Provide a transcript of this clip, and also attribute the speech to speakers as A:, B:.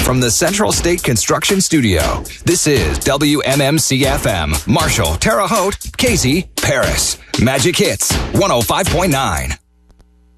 A: From the Central State Construction Studio, this is WMMC-FM. Marshall, Terre Haute, Casey, Paris. Magic Hits 105.9.